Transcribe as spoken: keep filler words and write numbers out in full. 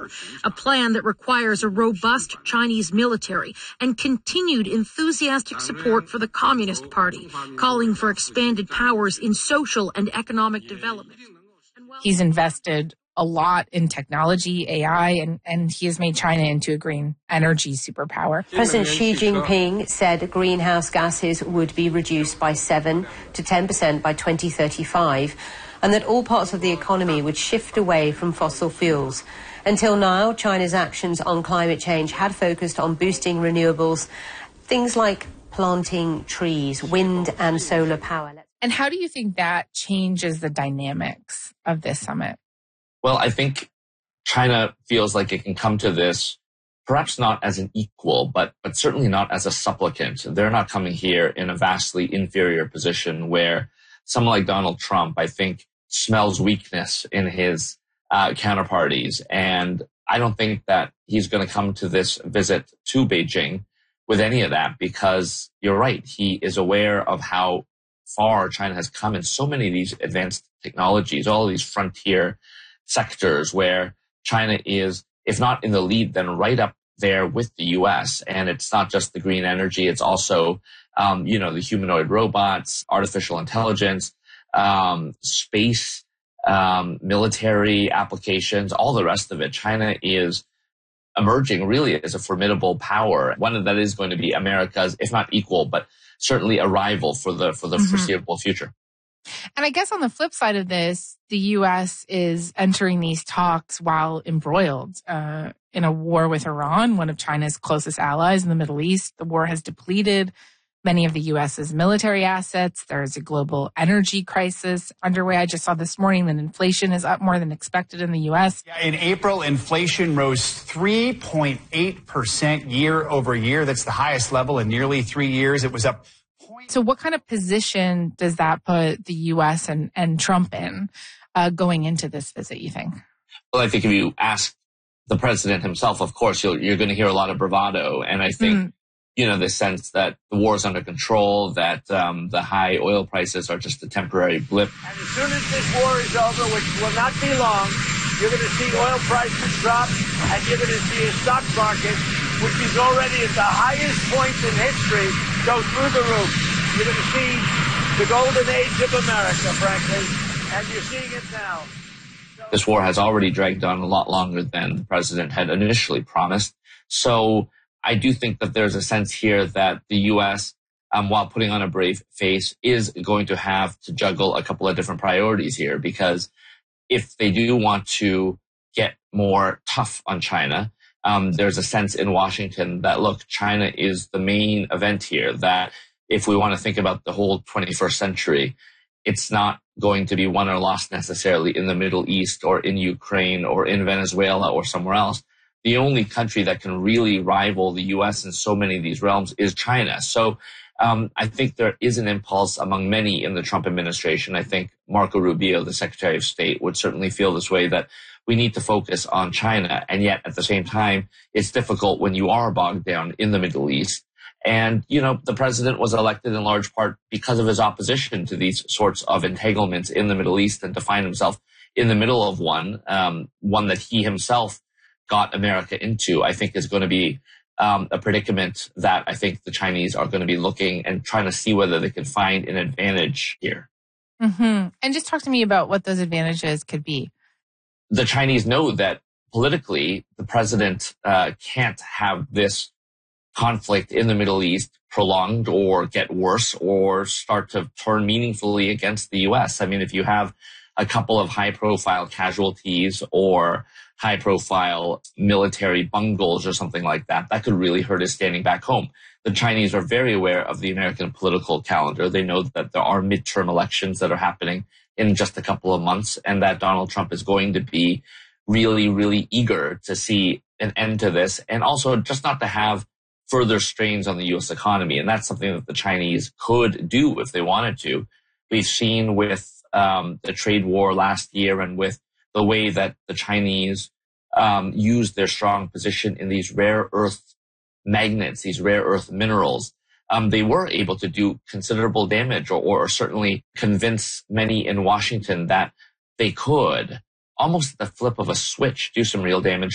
Power, a plan that requires a robust Chinese military and continued enthusiastic support for the Communist Party, calling for expanded powers in social and economic development. He's invested a lot in technology, A I, and, and he has made China into a green energy superpower. President Xi Jinping said greenhouse gases would be reduced by seven to ten percent by twenty thirty-five, and that all parts of the economy would shift away from fossil fuels. Until now, China's actions on climate change had focused on boosting renewables, things like planting trees, wind and solar power. And how do you think that changes the dynamics of this summit? Well, I think China feels like it can come to this perhaps not as an equal, but but certainly not as a supplicant. They're not coming here in a vastly inferior position where someone like Donald Trump, I think, smells weakness in his uh, counterparties. And I don't think that he's going to come to this visit to Beijing with any of that, because you're right. He is aware of how far China has come in so many of these advanced technologies, all of these frontier sectors where China is, if not in the lead, then right up there with the U S. And it's not just the green energy. It's also, um, you know, the humanoid robots, artificial intelligence, um, space, um, military applications, all the rest of it. China is emerging really as a formidable power, one that is going to be America's, if not equal, but certainly a rival for the, for the mm-hmm. foreseeable future. And I guess on the flip side of this, the U S is entering these talks while embroiled uh, in a war with Iran, one of China's closest allies in the Middle East. The war has depleted many of the U S's military assets. There's a global energy crisis underway. I just saw this morning that inflation is up more than expected in the U S. Yeah, in April, inflation rose three point eight percent year over year. That's the highest level in nearly three years. It was up. So what kind of position does that put the U S and, and Trump in uh, going into this visit, you think? Well, I think if you ask the president himself, of course, you'll, you're going to hear a lot of bravado. And I think, mm. you know, the sense that the war is under control, that um, the high oil prices are just a temporary blip. And as soon as this war is over, which will not be long, you're going to see oil prices drop, and you're going to see a stock market, which is already at the highest point in history, go through the roof. You're going to see the golden age of America, frankly, and you're seeing it now. So this war has already dragged on a lot longer than the president had initially promised. So I do think that there's a sense here that the U S, um, while putting on a brave face, is going to have to juggle a couple of different priorities here, because if they do want to get more tough on China, um, there's a sense in Washington that, look, China is the main event here, that if we want to think about the whole twenty-first century, it's not going to be won or lost necessarily in the Middle East or in Ukraine or in Venezuela or somewhere else. The only country that can really rival the U S in so many of these realms is China. So um, I think there is an impulse among many in the Trump administration. I think Marco Rubio, the Secretary of State, would certainly feel this way, that we need to focus on China. And yet at the same time, it's difficult when you are bogged down in the Middle East. And, you know, the president was elected in large part because of his opposition to these sorts of entanglements in the Middle East, and to find himself in the middle of one, um, one that he himself got America into, I think is going to be um, a predicament that I think the Chinese are going to be looking and trying to see whether they can find an advantage here. Mm-hmm. And just talk to me about what those advantages could be. The Chinese know that politically, the president uh, can't have this conflict in the Middle East prolonged or get worse or start to turn meaningfully against the U S. I mean, if you have a couple of high-profile casualties or high-profile military bungles or something like that, that could really hurt his standing back home. The Chinese are very aware of the American political calendar. They know that there are midterm elections that are happening in just a couple of months, and that Donald Trump is going to be really, really eager to see an end to this, and also just not to have further strains on the U S economy. And that's something that the Chinese could do if they wanted to. We've seen with um, the trade war last year, and with the way that the Chinese um, used their strong position in these rare earth magnets, these rare earth minerals, um, they were able to do considerable damage, or, or certainly convince many in Washington that they could, almost at the flip of a switch, do some real damage